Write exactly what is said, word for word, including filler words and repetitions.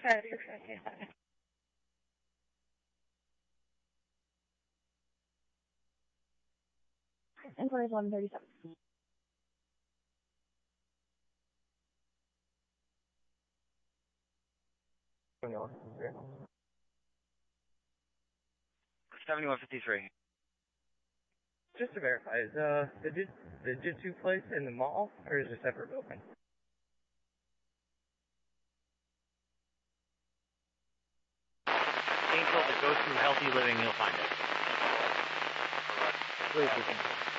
set, you're set, yeah. And for eleven thirty-seven. seventy-one fifty-three. Just to verify, is uh, the, jit the Jitsu place in the mall, or is it a separate building? Angel, to go through Healthy Living, you'll find it. Please,